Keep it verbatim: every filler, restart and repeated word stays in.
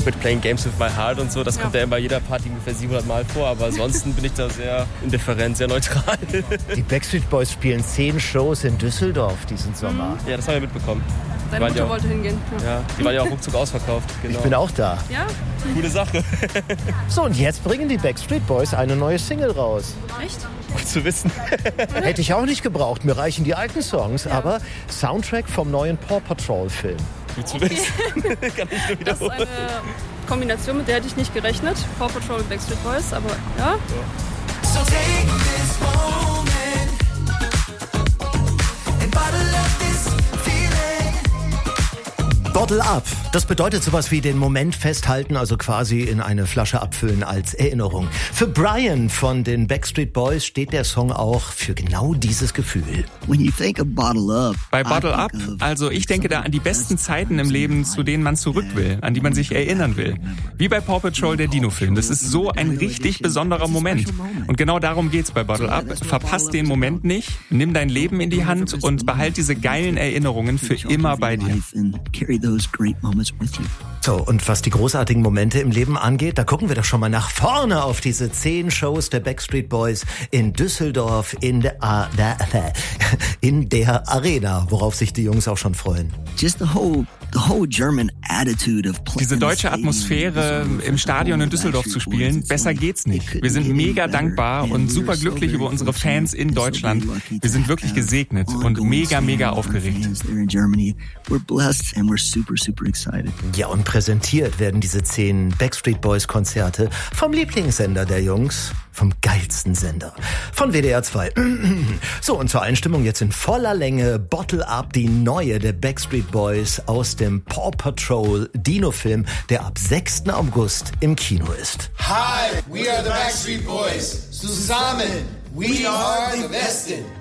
Quit Playing Games with My Heart und so, das Ja. kommt ja bei jeder Party ungefähr siebenhundert Mal vor, aber ansonsten bin ich da sehr indifferent, sehr neutral. Die Backstreet Boys spielen zehn Shows in Düsseldorf diesen Sommer. Ja, das haben wir mitbekommen. Deine waren Mutter ja auch- wollte hingehen. Ja. Ja, die waren ja auch ruckzuck ausverkauft. Genau. Ich bin auch da. Ja? Coole Sache. So, und jetzt bringen die Backstreet Boys eine neue Single raus. Echt? Gut zu wissen. Hätte ich auch nicht gebraucht, mir reichen die alten Songs, aber Soundtrack vom neuen Paw Patrol Film. Gut zu wissen. Kann ich nur Das ist wiederholen. eine Kombination, mit der hätte ich nicht gerechnet. Paw Patrol und Backstreet Boys, aber ja. So take this moment and bottle up this feeling. Bottle up. Das bedeutet sowas wie den Moment festhalten, also quasi in eine Flasche abfüllen als Erinnerung. Für Brian von den Backstreet Boys steht der Song auch für genau dieses Gefühl. When you think of Bottle Up, Bei I Bottle think Up, of also ich denke da an die besten Zeiten im Leben, zu denen man zurück will, an die man sich erinnern will. Wie bei Paw Patrol, der Dino-Film. Das ist so ein richtig besonderer Moment. Und genau darum geht's bei Bottle Up. Verpass den Moment nicht, nimm dein Leben in die Hand und behalt diese geilen Erinnerungen für immer bei dir. and carry those great moments with you. So, und was die großartigen Momente im Leben angeht, da gucken wir doch schon mal nach vorne auf diese zehn Shows der Backstreet Boys in Düsseldorf in der, A- der, in der Arena, worauf sich die Jungs auch schon freuen. Just the whole the whole German attitude of playing. Diese deutsche Atmosphäre im Stadion in Düsseldorf zu spielen, besser geht's nicht. Wir sind mega dankbar und super glücklich über unsere Fans in Deutschland. Wir sind wirklich gesegnet und mega, mega aufgeregt. There in Germany, we're blessed and we're super super excited. Ja, und präsentiert werden diese zehn Backstreet Boys Konzerte vom Lieblingssender der Jungs, vom geilsten Sender, von W D R zwei. So, und zur Einstimmung jetzt in voller Länge Bottle Up, die neue der Backstreet Boys aus dem Paw Patrol Dino-Film, der ab sechsten August im Kino ist. Hi, we are the Backstreet Boys. Zusammen, we are the besten.